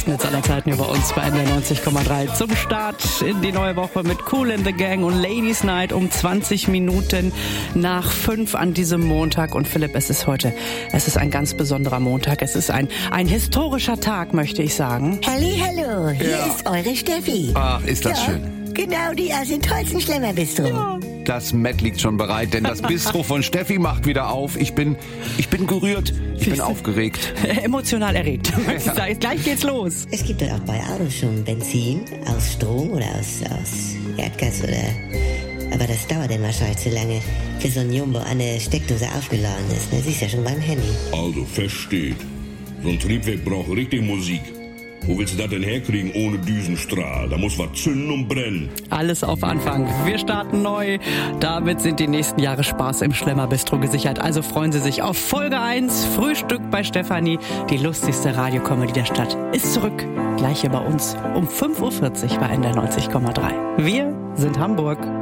besten Hits aller Zeiten über uns bei NDR 90,3. Zum Start in die neue Woche mit Kool and the Gang und Ladies Night um 20 Minuten nach 5 an diesem Montag. Und Philipp, es ist ein ganz besonderer Montag. Es ist ein historischer Tag, möchte ich sagen. Hallo, hier ist eure Steffi. Ach, ist das schön. Genau, die aus dem tollsten Schlemmerbistro. Ja. Das Met liegt schon bereit, denn das Bistro von Steffi macht wieder auf. Ich bin gerührt, ich bin aufgeregt. Emotional erregt. Gleich geht's los. Es gibt doch auch bei Autos schon Benzin aus Strom oder aus Erdgas oder... Aber das dauert dann wahrscheinlich zu lange, bis so ein Jumbo an der Steckdose aufgeladen ist. Das ist ja schon beim Handy. Also, feststeht. So ein Triebwerk braucht richtig Musik. Wo willst du das denn herkriegen ohne Düsenstrahl? Da muss was zünden und brennen. Alles auf Anfang. Wir starten neu. Damit sind die nächsten Jahre Spaß im Schlemmerbistro gesichert. Also freuen Sie sich auf Folge 1. Frühstück bei Stefanie. Die lustigste Radiokomödie der Stadt ist zurück. Gleich hier bei uns um 5.40 Uhr bei NDR 90,3. Wir sind Hamburg.